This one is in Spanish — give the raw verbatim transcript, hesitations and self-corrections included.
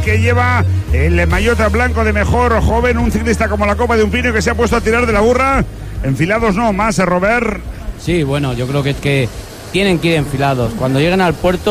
que lleva el maillot blanco de mejor joven, un ciclista como la Copa de un Pino que se ha puesto a tirar de la burra. Enfilados no, más, Robert. Sí, bueno, yo creo que es que tienen que ir enfilados. Cuando lleguen al puerto